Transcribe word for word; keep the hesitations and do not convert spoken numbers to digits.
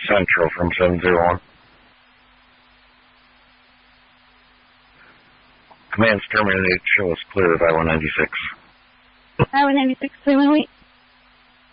Central from seven zero one. Command's terminated. Show us clear of I one ninety-six. I one ninety-six, three one eight.